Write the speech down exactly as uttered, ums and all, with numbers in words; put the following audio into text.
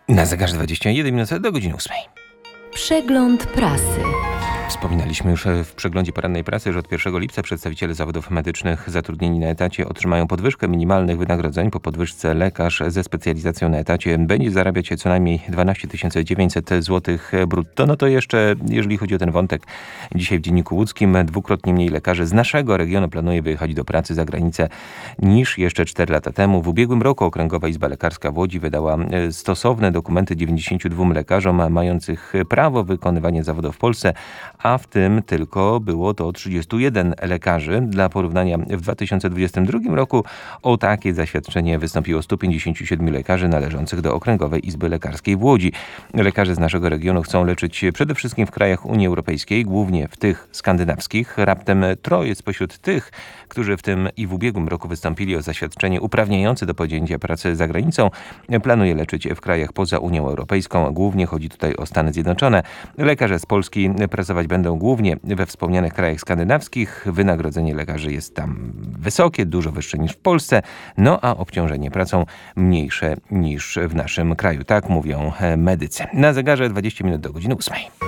Na zegarze dwadzieścia jeden minut do godziny ósmej. Przegląd prasy. Wspominaliśmy już w przeglądzie porannej prasy, że od pierwszego lipca przedstawiciele zawodów medycznych zatrudnieni na etacie otrzymają podwyżkę minimalnych wynagrodzeń. Po podwyżce lekarz ze specjalizacją na etacie będzie zarabiać co najmniej dwanaście tysięcy dziewięćset złotych brutto. No to jeszcze, jeżeli chodzi o ten wątek, dzisiaj w Dzienniku Łódzkim dwukrotnie mniej lekarzy z naszego regionu planuje wyjechać do pracy za granicę niż jeszcze cztery lata temu. W ubiegłym roku Okręgowa Izba Lekarska w Łodzi wydała stosowne dokumenty dziewięćdziesięciu dwóm lekarzom mających prawo wykonywania zawodu w Polsce, a w tym tylko było to trzydziestu jeden lekarzy. Dla porównania w dwa tysiące dwudziestym drugim roku o takie zaświadczenie wystąpiło stu pięćdziesięciu siedmiu lekarzy należących do Okręgowej Izby Lekarskiej w Łodzi. Lekarze z naszego regionu chcą leczyć przede wszystkim w krajach Unii Europejskiej, głównie w tych skandynawskich. Raptem troje spośród tych, którzy w tym i w ubiegłym roku wystąpili o zaświadczenie uprawniające do podjęcia pracy za granicą, planuje leczyć w krajach poza Unią Europejską. Głównie chodzi tutaj o Stany Zjednoczone. Lekarze z Polski pracować będą głównie we wspomnianych krajach skandynawskich. Wynagrodzenie lekarzy jest tam wysokie, dużo wyższe niż w Polsce, no a obciążenie pracą mniejsze niż w naszym kraju. Tak mówią medycy. Na zegarze dwadzieścia minut do godziny ósmej.